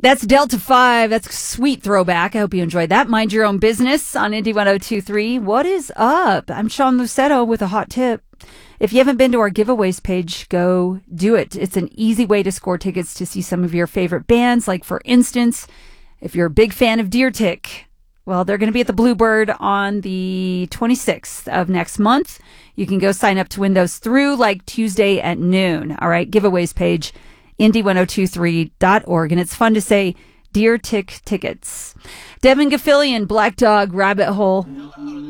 That's Delta 5. That's a sweet throwback. I hope you enjoyed that. Mind Your Own Business on Indy 102.3. What is up? I'm Sean Lucetto with a hot tip. If you haven't been to our giveaways page, go do it. It's an easy way to score tickets to see some of your favorite bands. Like, for instance, if you're a big fan of Deer Tick, well, they're going to be at the Bluebird on the 26th of next month. You can go sign up to win those through like Tuesday at noon. All right, giveaways page, indy1023.org. And it's fun to say Deer Tick tickets. Devin Gaffilian, Black Dog, Rabbit Hole.